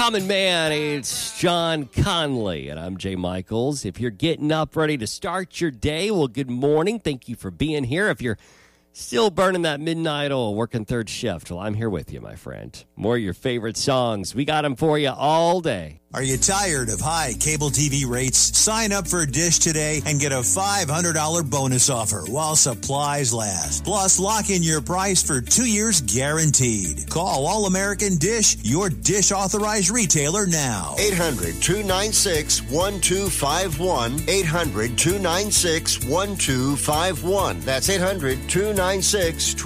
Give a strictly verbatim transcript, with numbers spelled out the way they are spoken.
Common Man, it's John Conley, and I'm Jay Michaels. If you're getting up ready to start your day, well, good morning. Thank you for being here. If you're still burning that midnight oil, working third shift, well, I'm here with you, my friend. More of your favorite songs. We got them for you all day. Are you tired of high cable T V rates? Sign up for Dish today and get a five hundred dollars bonus offer while supplies last. Plus, lock in your price for two years guaranteed. Call All American Dish, your Dish authorized retailer now. eight hundred, two nine six, one two five one. eight hundred, two nine six, one two five one. That's eight hundred, two nine six, one two five one.